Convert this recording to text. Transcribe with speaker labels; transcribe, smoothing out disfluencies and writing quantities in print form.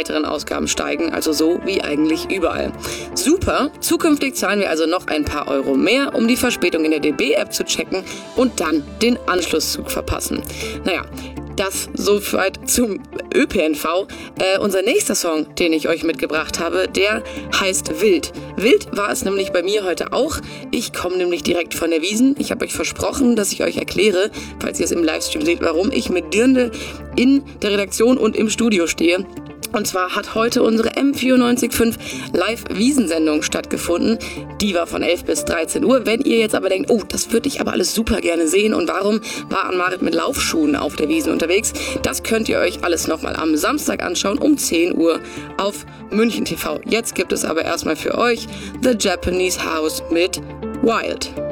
Speaker 1: weiteren Ausgaben steigen, also so wie eigentlich überall. Super, zukünftig zahlen wir also noch ein paar Euro mehr, um die Verspätung in der DB-App zu checken und dann den Anschlusszug verpassen. Naja, das soweit zum ÖPNV. Unser nächster Song, den ich euch mitgebracht habe, der heißt Wild. Wild war es nämlich bei mir heute auch. Ich komme nämlich direkt von der Wiesn. Ich habe euch versprochen, dass ich euch erkläre, falls ihr es im Livestream seht, warum ich mit Dirndl in der Redaktion und im Studio stehe. Und zwar hat heute unsere M94.5 Live-Wiesn-Sendung stattgefunden. Die war von 11 bis 13 Uhr. Wenn ihr jetzt aber denkt, oh, das würde ich aber alles super gerne sehen und warum war Ann-Marit mit Laufschuhen auf der Wiesn unterwegs, das könnt ihr euch alles nochmal am Samstag anschauen um 10 Uhr auf München TV. Jetzt gibt es aber erstmal für euch The Japanese House mit Wild.